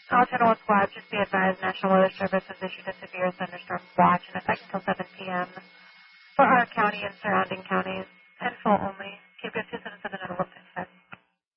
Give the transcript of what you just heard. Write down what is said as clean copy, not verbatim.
All Channel 1 squad, just be advised, National Weather Service has issued a severe thunderstorm watch in effect until 7 p.m. for our county and surrounding counties. Info only.